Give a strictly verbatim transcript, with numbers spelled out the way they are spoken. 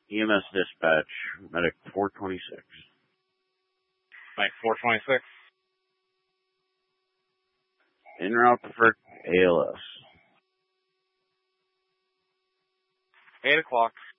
E M S dispatch, medic four twenty-six. Medic four twenty-six. En route to Frick, A L S. eight o'clock.